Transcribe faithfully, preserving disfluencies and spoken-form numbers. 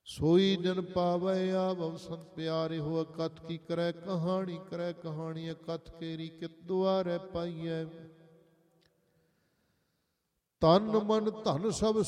सोई जन पावै आवव संत प्यारे हो। कथ की करै कहानी करै कहानी कथ केरी कित दुआरै पाइयै। तन मन धन सब